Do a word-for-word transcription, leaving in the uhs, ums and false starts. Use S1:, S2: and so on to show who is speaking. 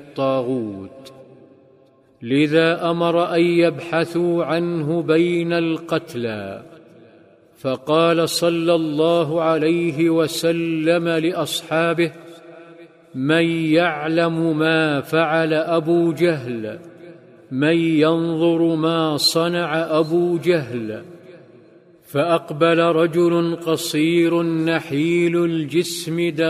S1: الطاغوت، لذا أمر أن يبحثوا عنه بين القتلى. فقال صلى الله عليه وسلم لأصحابه: من يعلم ما فعل أبو جهل؟ من ينظر ما صنع أبو جهل؟ فأقبل رجل قصير نحيل الجسم